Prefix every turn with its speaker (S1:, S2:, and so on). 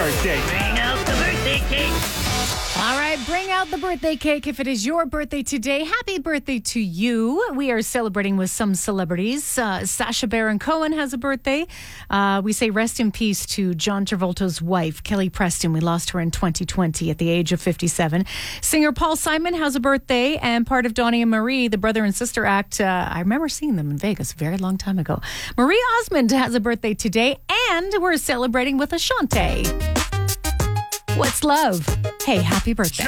S1: birthday.
S2: Bring out the birthday cake.
S3: All right, bring out the birthday cake if it is your birthday today. Happy birthday to you. We are celebrating with some celebrities. Sacha Baron Cohen has a birthday. We say rest in peace to John Travolta's wife, Kelly Preston. We lost her in 2020 at the age of 57. Singer Paul Simon has a birthday, and part of Donnie and Marie, the brother and sister act. I remember seeing them in Vegas a very long time ago. Marie Osmond has a birthday today, and we're celebrating with Ashanti. What's love? Hey, happy birthday.